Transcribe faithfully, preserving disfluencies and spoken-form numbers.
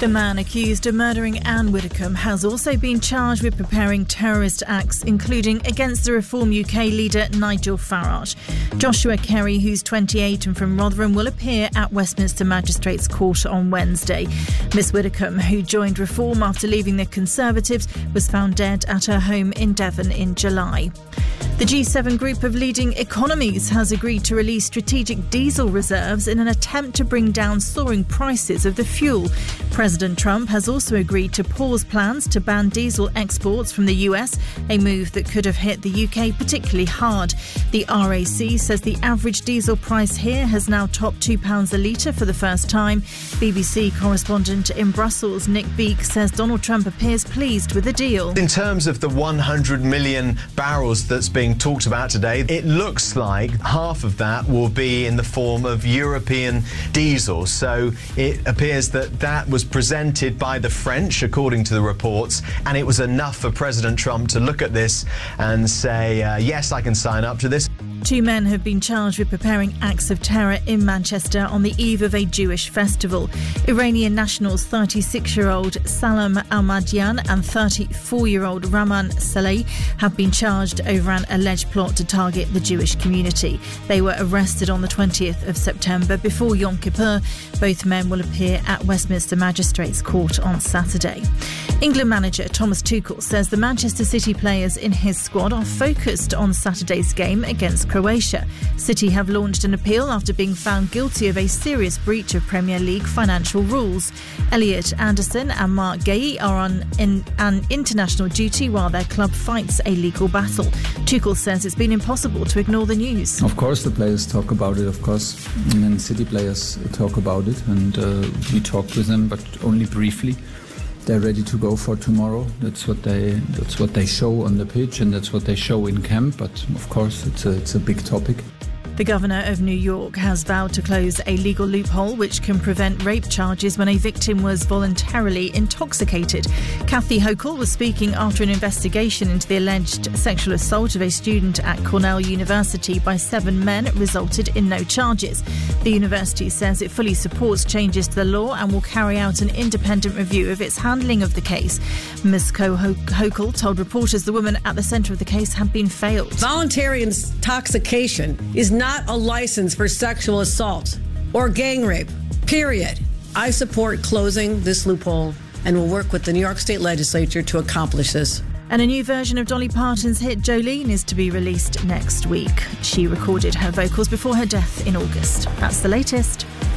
The man accused of murdering Anne Widdecombe has also been charged with preparing terrorist acts, including against the Reform U K leader Nigel Farage. Joshua Kerry, who's twenty-eight and from Rotherham, will appear at Westminster Magistrates Court on Wednesday. Miss Widdecombe, who joined Reform after leaving the Conservatives, was found dead at her home in Devon in July. The G seven group of leading economies has agreed to release strategic diesel reserves in an attempt to bring down soaring prices of the fuel. President Trump has also agreed to pause plans to ban diesel exports from the U S, a move that could have hit the U K particularly hard. The R A C says the average diesel price here has now topped two pounds a litre for the first time. B B C correspondent in Brussels, Nick Beake, says Donald Trump appears pleased with the deal. In terms of the one hundred million barrels that's being talked about today, it looks like half of that will be in the form of European diesel. So it appears that that was presented by the French, according to the reports, and it was enough for President Trump to look at this and say, uh, yes, I can sign up to this. Two men have been charged with preparing acts of terror in Manchester on the eve of a Jewish festival. Iranian nationals thirty-six-year-old Salam Ahmadian and thirty-four-year-old Rahman Saleh have been charged over an alleged plot to target the Jewish community. They were arrested on the twentieth of September before Yom Kippur. Both men will appear at Westminster Magistrates Court on Saturday. England manager Thomas Tuchel says the Manchester City players in his squad are focused on Saturday's game against Croatia. City have launched an appeal after being found guilty of a serious breach of Premier League financial rules. Elliot Anderson and Mark Gay are on in, an international duty while their club fights a legal battle. Tuchel says it's been impossible to ignore the news. Of course the players talk about it, of course. And City players talk about it, and uh, we talked with them, but only briefly. They're ready to go for tomorrow. That's what they that's what they show on the pitch, and that's what they show in camp. But of course, it's a, it's a big topic. The Governor of New York has vowed to close a legal loophole which can prevent rape charges when a victim was voluntarily intoxicated. Kathy Hochul was speaking after an investigation into the alleged sexual assault of a student at Cornell University by seven men resulted in no charges. The university says it fully supports changes to the law and will carry out an independent review of its handling of the case. Miz Hochul told reporters the woman at the centre of the case had been failed. Voluntary intoxication is not not a license for sexual assault or gang rape, period. I support closing this loophole and will work with the New York State Legislature to accomplish this. And a new version of Dolly Parton's hit Jolene is to be released next week. She recorded her vocals before her death in August. That's the latest.